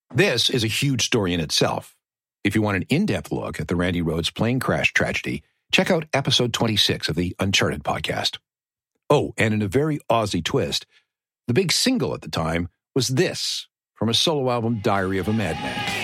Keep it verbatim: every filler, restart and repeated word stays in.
This is a huge story in itself. If you want an in-depth look at the Randy Rhoads plane crash tragedy, check out episode twenty-six of the Uncharted podcast. Oh, and in a very Aussie twist, the big single at the time was this from a solo album, Diary of a Madman.